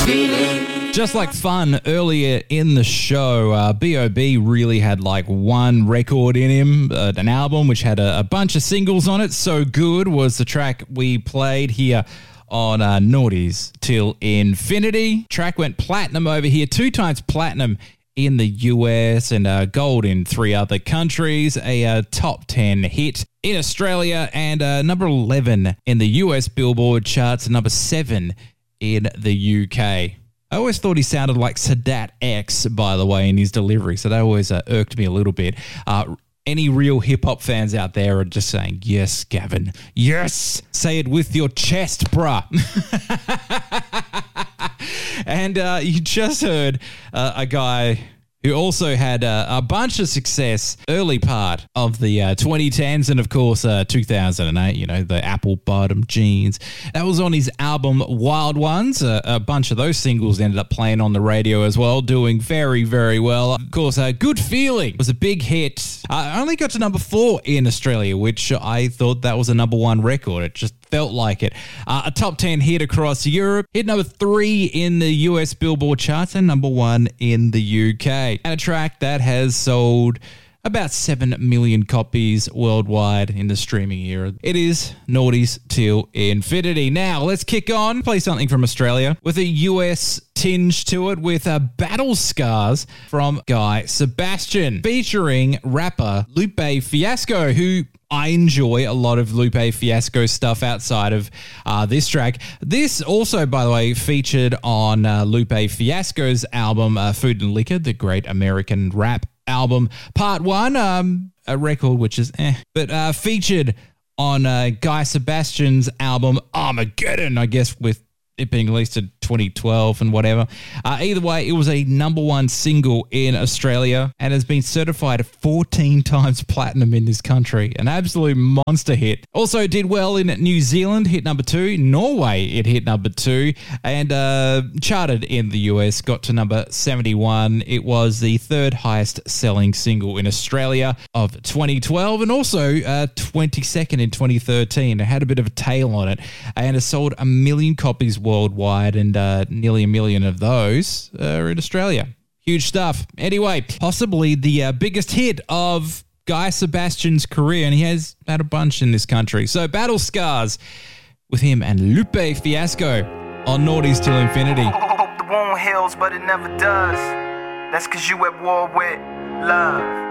Just like fun, earlier in the show, B.O.B. really had like one record in him, an album which had a bunch of singles on it. So Good was the track we played here on Naughties Till Infinity. Track went platinum over here, 2 times platinum in the US and gold in 3 other countries, a top 10 hit in Australia and number 11 in the US Billboard charts, number 7 in the UK. I always thought he sounded like Sadat X, by the way, in his delivery, so that always irked me a little bit. Any real hip-hop fans out there are just saying, yes, Gavin, yes, say it with your chest, bruh. And you just heard a guy who also had a bunch of success early part of the 2010s and, of course, 2008, you know, the Apple Bottom Jeans. That was on his album Wild Ones. A bunch of those singles ended up playing on the radio as well, doing very, very well. Of course, Good Feeling was a big hit. Only got to number 4 in Australia, which I thought that was a number 1 record. It just felt like it. A top 10 hit across Europe, hit number 3 in the US Billboard charts and number 1 in the UK. And a track that has sold about 7 million copies worldwide in the streaming era. It is Naughties Till Infinity. Now, let's kick on, play something from Australia with a US tinge to it with Battle Scars from Guy Sebastian, featuring rapper Lupe Fiasco, who I enjoy a lot of Lupe Fiasco stuff outside of this track. This also, by the way, featured on Lupe Fiasco's album Food and Liquor, the great American rap album, Part 1, a record which is but featured on Guy Sebastian's album Armageddon, I guess, with it being released in 2012 and whatever. Either way, it was a number 1 single in Australia and has been certified 14 times platinum in this country. An absolute monster hit. Also did well in New Zealand, hit number 2. Norway, it hit number 2. And charted in the US, got to number 71. It was the 3rd highest selling single in Australia of 2012 and also 22nd in 2013. It had a bit of a tail on it and it sold 1 million copies worldwide, and nearly 1 million of those are in Australia. Huge stuff. Anyway, possibly the biggest hit of Guy Sebastian's career, and he has had a bunch in this country. So Battle Scars with him and Lupe Fiasco on Naughties Till Infinity. Hope the wound heals, but it never does. That's 'cause you at war with love.